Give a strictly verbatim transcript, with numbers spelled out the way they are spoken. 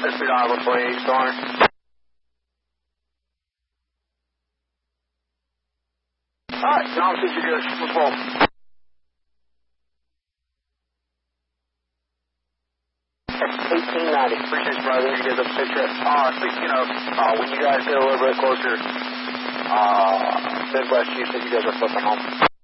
S P Iowa forty-eight Storm. Alright, now I'm switching gears. Let's roll. eighteen ninety. Appreciate you, brother. You guys have a picture. Uh, speaking of, uh, when you guys get a little bit closer, uh, Midwest, you think you guys are flipping home.